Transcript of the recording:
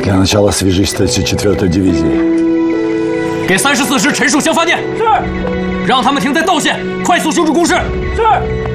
Для начала свяжись с 34-й дивизией. 给34师陈述相发电。是。让他们停在道线，快速修筑工事。是。